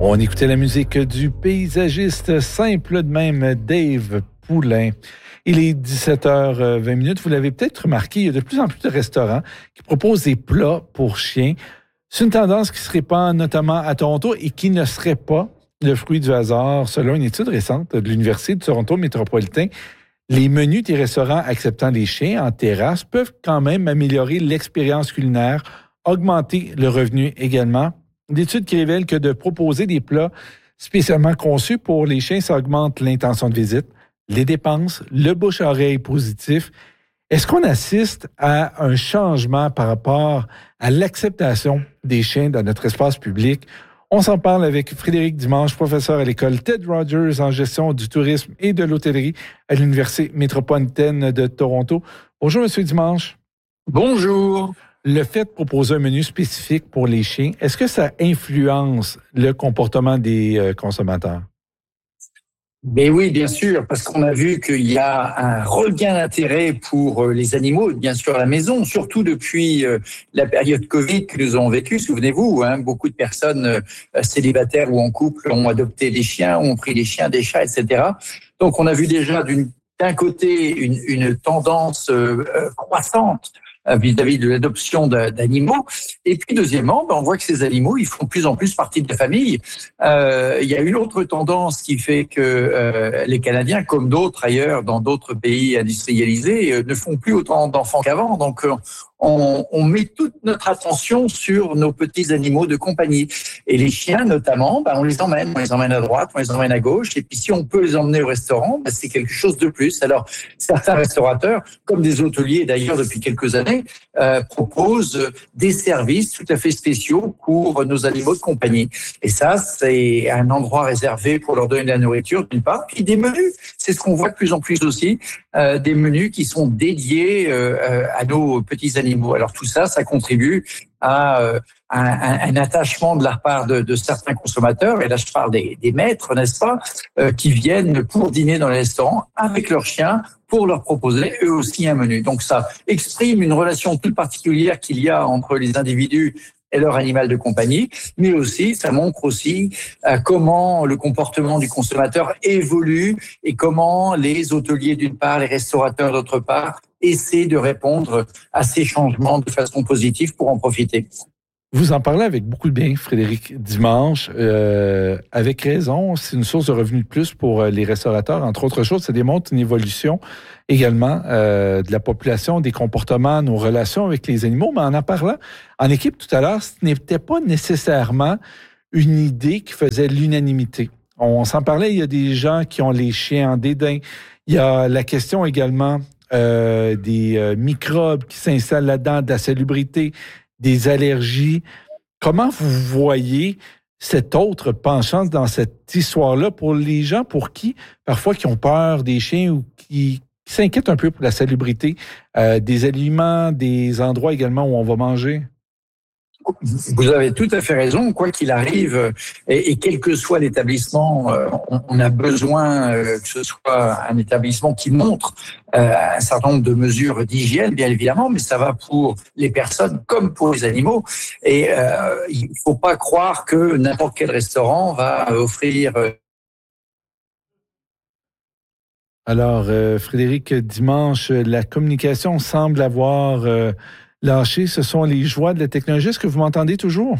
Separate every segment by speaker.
Speaker 1: On écoutait la musique du paysagiste simple de même, Dave Poulain. Il est 17h20. Vous l'avez peut-être remarqué, il y a de plus en plus de restaurants qui proposent des plats pour chiens. C'est une tendance qui se répand notamment à Toronto et qui ne serait pas le fruit du hasard. Selon une étude récente de l'Université de Toronto métropolitain, les menus des restaurants acceptant les chiens en terrasse peuvent quand même améliorer l'expérience culinaire, augmenter le revenu également. L'étude qui révèle que de proposer des plats spécialement conçus pour les chiens, ça augmente l'intention de visite, les dépenses, le bouche-à-oreille positif. Est-ce qu'on assiste à un changement par rapport à l'acceptation des chiens dans notre espace public? On s'en parle avec Frédéric Dimanche, professeur à l'école Ted Rogers en gestion du tourisme et de l'hôtellerie à l'Université métropolitaine de Toronto. Bonjour, M. Dimanche.
Speaker 2: Bonjour.
Speaker 1: Le fait de proposer un menu spécifique pour les chiens, est-ce que ça influence le comportement des consommateurs?
Speaker 2: Mais oui, bien sûr, parce qu'on a vu qu'il y a un regain d'intérêt pour les animaux, bien sûr à la maison, surtout depuis la période Covid que nous avons vécue. Souvenez-vous, beaucoup de personnes célibataires ou en couple ont adopté des chiens, ont pris des chiens, des chats, etc. Donc on a vu déjà d'un côté une tendance croissante vis-à-vis de l'adoption d'animaux. Et puis, deuxièmement, on voit que ces animaux, ils font de plus en plus partie de la famille. Il y a une autre tendance qui fait que les Canadiens, comme d'autres ailleurs, dans d'autres pays industrialisés, ne font plus autant d'enfants qu'avant. Donc, on met toute notre attention sur nos petits animaux de compagnie. Et les chiens, notamment, on les emmène à droite, on les emmène à gauche. Et puis, si on peut les emmener au restaurant, c'est quelque chose de plus. Alors, certains restaurateurs, comme des hôteliers d'ailleurs depuis quelques années, proposent des services tout à fait spéciaux pour nos animaux de compagnie. Et ça, c'est un endroit réservé pour leur donner de la nourriture, d'une part. Puis des menus, c'est ce qu'on voit de plus en plus aussi, des menus qui sont dédiés à nos petits animaux. Alors tout ça, ça contribue à un attachement de la part de certains consommateurs, et là je parle des maîtres, n'est-ce pas, qui viennent pour dîner dans les restaurants avec leurs chiens pour leur proposer eux aussi un menu. Donc ça exprime une relation toute particulière qu'il y a entre les individus et leur animal de compagnie, mais aussi, ça montre aussi comment le comportement du consommateur évolue et comment les hôteliers d'une part, les restaurateurs d'autre part, essaient de répondre à ces changements de façon positive pour en profiter.
Speaker 1: Vous en parlez avec beaucoup de bien, Frédéric Dimanche. Avec raison, c'est une source de revenus de plus pour les restaurateurs. Entre autres choses, ça démontre une évolution également de la population, des comportements, nos relations avec les animaux. Mais en parlant en équipe tout à l'heure, ce n'était pas nécessairement une idée qui faisait l'unanimité. On s'en parlait, il y a des gens qui ont les chiens en dédain. Il y a la question également des microbes qui s'installent là-dedans, de la salubrité, des allergies. Comment vous voyez cette autre penchant dans cette histoire-là pour les gens pour qui, parfois, qui ont peur des chiens ou qui s'inquiètent un peu pour la salubrité, des aliments, des endroits également où on va manger?
Speaker 2: Vous avez tout à fait raison. Quoi qu'il arrive, et quel que soit l'établissement, on a besoin que ce soit un établissement qui montre un certain nombre de mesures d'hygiène, bien évidemment, mais ça va pour les personnes comme pour les animaux. Et il ne faut pas croire que n'importe quel restaurant va offrir...
Speaker 1: Alors, Frédéric Dimanche, la communication semble avoir... lâché, ce sont les joies de la technologie. Est-ce que vous m'entendez toujours?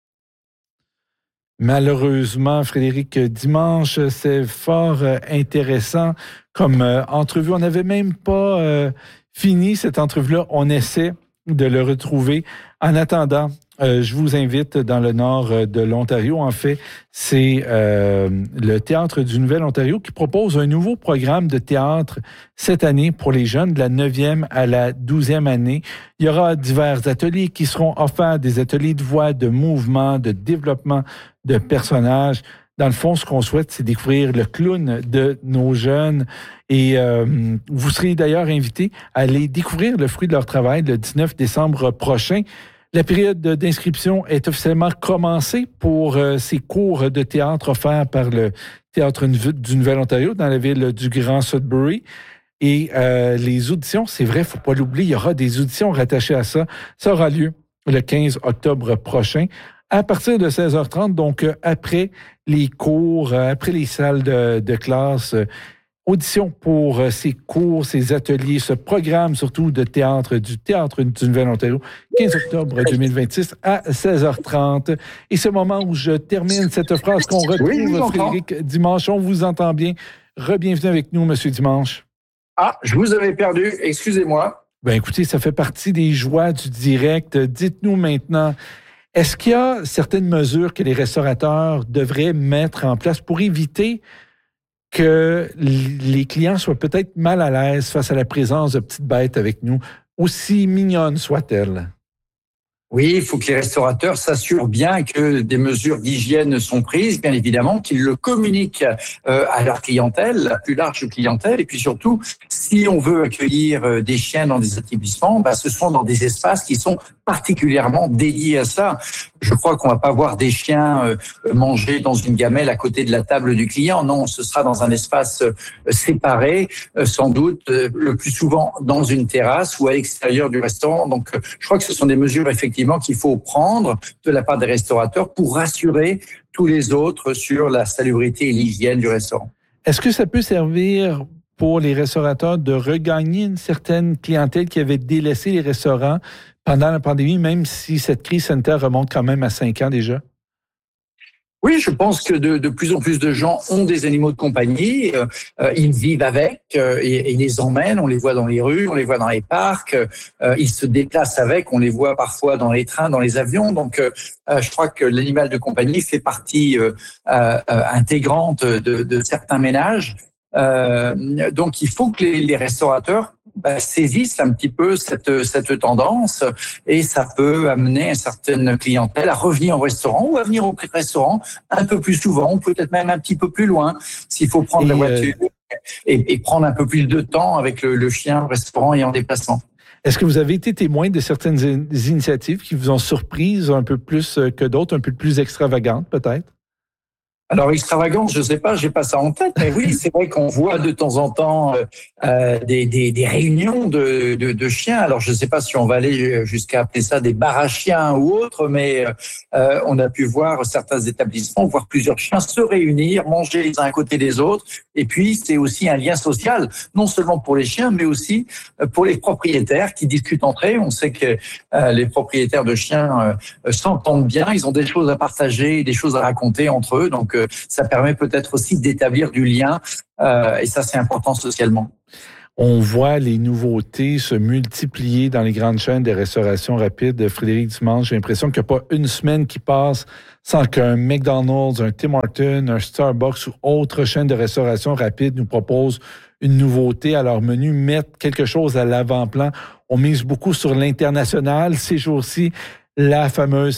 Speaker 1: Malheureusement, Frédéric Dimanche, c'est fort intéressant comme entrevue. On n'avait même pas fini cette entrevue-là. On essaie de le retrouver. En attendant, je vous invite dans le nord de l'Ontario. En fait, c'est le Théâtre du Nouvel-Ontario qui propose un nouveau programme de théâtre cette année pour les jeunes de la 9e à la 12e année. Il y aura divers ateliers qui seront offerts, des ateliers de voix, de mouvement, de développement de personnages. Dans le fond, ce qu'on souhaite, c'est découvrir le clown de nos jeunes. Et vous serez d'ailleurs invités à aller découvrir le fruit de leur travail le 19 décembre prochain. La période d'inscription est officiellement commencée pour ces cours de théâtre offerts par le Théâtre du Nouvel-Ontario dans la ville du Grand Sudbury. Et les auditions, c'est vrai, il ne faut pas l'oublier, il y aura des auditions rattachées à ça. Ça aura lieu le 15 octobre prochain. À partir de 16h30, donc après les cours, après les salles de classe, audition pour ces cours, ces ateliers, ce programme surtout de théâtre, du Théâtre du Nouvelle-Ontario, 15 octobre 2026 à 16h30. Et ce moment où je termine cette phrase qu'on retrouve Frédéric Dimanche, on vous entend bien. Rebienvenue avec nous, Monsieur Dimanche.
Speaker 2: Ah, je vous avais perdu, excusez-moi.
Speaker 1: Ben écoutez, ça fait partie des joies du direct. Dites-nous maintenant, est-ce qu'il y a certaines mesures que les restaurateurs devraient mettre en place pour éviter que les clients soient peut-être mal à l'aise face à la présence de petites bêtes avec nous, aussi mignonnes soient-elles?
Speaker 2: Oui, il faut que les restaurateurs s'assurent bien que des mesures d'hygiène sont prises, bien évidemment, qu'ils le communiquent à leur clientèle, la plus large clientèle. Et puis surtout, si on veut accueillir des chiens dans des établissements, ce sont dans des espaces qui sont particulièrement dédiés à ça. Je crois qu'on va pas voir des chiens manger dans une gamelle à côté de la table du client. Non, ce sera dans un espace séparé, sans doute le plus souvent dans une terrasse ou à l'extérieur du restaurant. Donc, je crois que ce sont des mesures effectivement qu'il faut prendre de la part des restaurateurs pour rassurer tous les autres sur la salubrité et l'hygiène du restaurant.
Speaker 1: Est-ce que ça peut servir pour les restaurateurs de regagner une certaine clientèle qui avait délaissé les restaurants pendant la pandémie, même si cette crise sanitaire remonte quand même à 5 ans déjà?
Speaker 2: Oui, je pense que de plus en plus de gens ont des animaux de compagnie, ils vivent avec et les emmènent, on les voit dans les rues, on les voit dans les parcs, ils se déplacent avec, on les voit parfois dans les trains, dans les avions. Donc, je crois que l'animal de compagnie fait partie intégrante de certains ménages. Donc, il faut que les restaurateurs saisissent un petit peu cette tendance et ça peut amener une certaine clientèle à revenir au restaurant ou à venir au restaurant un peu plus souvent, peut-être même un petit peu plus loin, s'il faut prendre la voiture et prendre un peu plus de temps avec le chien au restaurant et en déplacement.
Speaker 1: Est-ce que vous avez été témoin de certaines initiatives qui vous ont surprise un peu plus que d'autres, un peu plus extravagantes peut-être?
Speaker 2: Alors, extravagance, je sais pas, j'ai pas ça en tête, mais oui, c'est vrai qu'on voit de temps en temps des réunions de chiens. Alors, je sais pas si on va aller jusqu'à appeler ça des bars à chiens ou autre, mais on a pu voir certains établissements, voir plusieurs chiens se réunir, manger les uns à côté des autres. Et puis, c'est aussi un lien social, non seulement pour les chiens, mais aussi pour les propriétaires qui discutent entre eux. On sait que les propriétaires de chiens s'entendent bien, ils ont des choses à partager, des choses à raconter entre eux. Donc, ça permet peut-être aussi d'établir du lien et ça, c'est important socialement.
Speaker 1: On voit les nouveautés se multiplier dans les grandes chaînes de restauration rapide. Frédéric Dimanche, j'ai l'impression qu'il n'y a pas une semaine qui passe sans qu'un McDonald's, un Tim Hortons, un Starbucks ou autre chaîne de restauration rapide nous propose une nouveauté à leur menu, mettre quelque chose à l'avant-plan. On mise beaucoup sur l'international ces jours-ci. Les fameux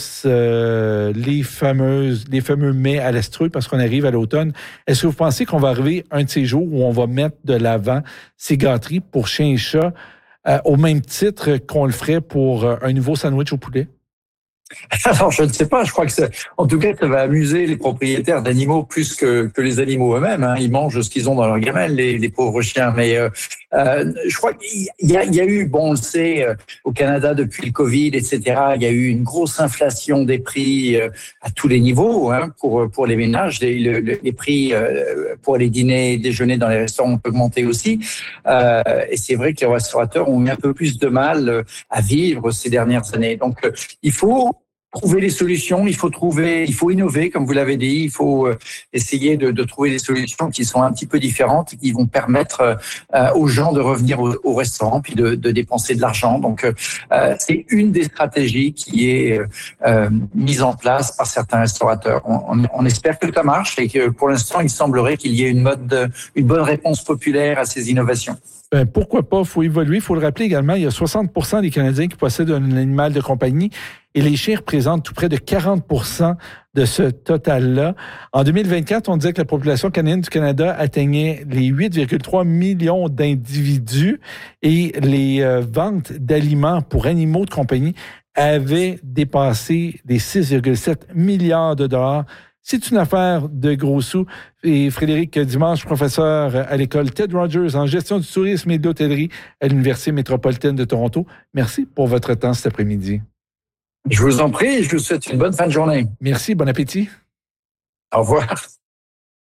Speaker 1: mets à l'estreuil parce qu'on arrive à l'automne. Est-ce que vous pensez qu'on va arriver un de ces jours où on va mettre de l'avant ces gâteries pour chiens et chats au même titre qu'on le ferait pour un nouveau sandwich au poulet?
Speaker 2: Alors, je ne sais pas, je crois que en tout cas, ça va amuser les propriétaires d'animaux plus que les animaux eux-mêmes. Hein. Ils mangent ce qu'ils ont dans leur gamelle, les pauvres chiens. Mais je crois qu'il y a eu, bon, on le sait, au Canada depuis le Covid, etc., il y a eu une grosse inflation des prix à tous les niveaux hein, pour les ménages. Les prix pour les dîners et déjeuners dans les restaurants ont augmenté aussi. Et c'est vrai que les restaurateurs ont eu un peu plus de mal à vivre ces dernières années. Donc, il faut trouver les solutions, il faut innover, comme vous l'avez dit, il faut essayer de trouver des solutions qui sont un petit peu différentes et qui vont permettre aux gens de revenir au restaurant puis de dépenser de l'argent. Donc, c'est une des stratégies qui est mise en place par certains restaurateurs. On espère que ça marche et que pour l'instant, il semblerait qu'il y ait une bonne réponse populaire à ces innovations.
Speaker 1: Pourquoi pas? Il faut évoluer. Il faut le rappeler également, il y a 60% des Canadiens qui possèdent un animal de compagnie et les chiens représentent tout près de 40% de ce total-là. En 2024, on disait que la population canadienne du Canada atteignait les 8,3 millions d'individus et les ventes d'aliments pour animaux de compagnie avaient dépassé les 6,7 milliards de dollars. C'est une affaire de gros sous. Et Frédéric Dimanche, professeur à l'école Ted Rogers en gestion du tourisme et de l'hôtellerie à l'Université métropolitaine de Toronto. Merci pour votre temps cet après-midi.
Speaker 2: Je vous en prie, je vous souhaite une bonne fin de journée.
Speaker 1: Merci, bon appétit.
Speaker 2: Au revoir.